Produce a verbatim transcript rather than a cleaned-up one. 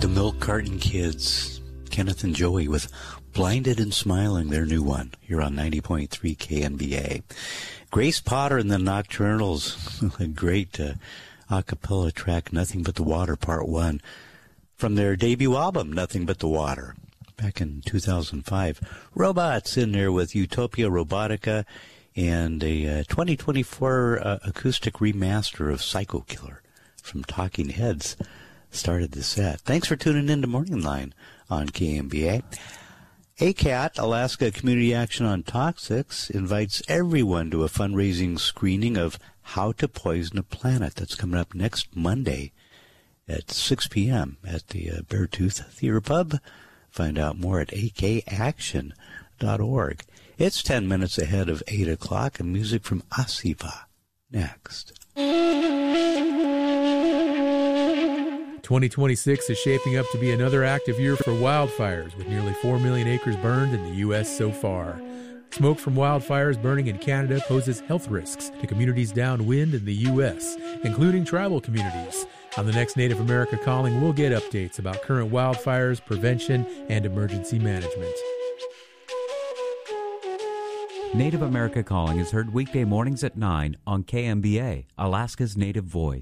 The Milk Carton Kids, Kenneth and Joey with Blinded and Smiling, their new one, here on ninety point three K N B A. Grace Potter and the Nocturnals, a great uh, a cappella track, Nothing But the Water, Part one, from their debut album, Nothing But the Water, back in two thousand five. Robots in there with Utopia Robotica and a uh, twenty twenty-four uh, acoustic remaster of Psycho Killer from Talking Heads started the set. Thanks for tuning in to Morning Line on K M B A. A C A T, Alaska Community Action on Toxics, invites everyone to a fundraising screening of How to Poison a Planet. That's coming up next Monday at six p.m. at the uh, Beartooth Theater Pub. Find out more at a k action dot org. It's ten minutes ahead of eight o'clock, and music from Asifa next. twenty twenty-six is shaping up to be another active year for wildfires, with nearly four million acres burned in the U S so far. Smoke from wildfires burning in Canada poses health risks to communities downwind in the U S, including tribal communities. On the next Native America Calling, we'll get updates about current wildfires, prevention, and emergency management. Native America Calling is heard weekday mornings at nine on K M B A, Alaska's Native Voice.